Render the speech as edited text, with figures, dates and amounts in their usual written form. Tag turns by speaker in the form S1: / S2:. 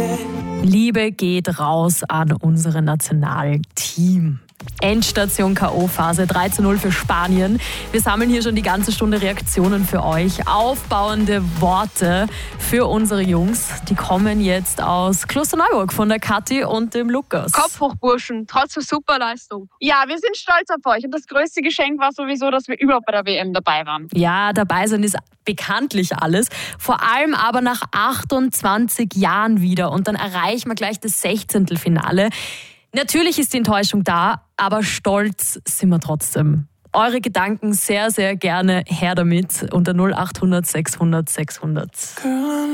S1: Liebe geht raus an unser Nationalteam. Endstation K.O.-Phase 3:0 für Spanien. Wir sammeln hier schon die ganze Stunde Reaktionen für euch. Aufbauende Worte für unsere Jungs. Die kommen jetzt aus Klosterneuburg von der Kathi und dem Lukas.
S2: Kopf hoch, Burschen. Trotzdem super Leistung.
S3: Ja, wir sind stolz auf euch. Und das größte Geschenk war sowieso, dass wir überhaupt bei der WM dabei waren.
S1: Ja, dabei sein ist bekanntlich alles. Vor allem aber nach 28 Jahren wieder. Und dann erreichen wir gleich das 16. Finale. Natürlich ist die Enttäuschung da, aber stolz sind wir trotzdem. Eure Gedanken sehr, sehr gerne her damit unter 0800 600 600.